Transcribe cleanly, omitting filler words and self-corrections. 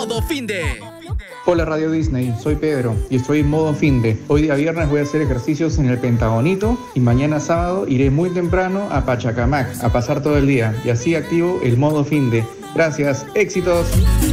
modo finde. Hola Radio Disney, soy Pedro y estoy en modo finde. Hoy día viernes voy a hacer ejercicios en el Pentagonito y mañana sábado iré muy temprano a Pachacamac a pasar todo el día y así activo el modo finde. Gracias, éxitos.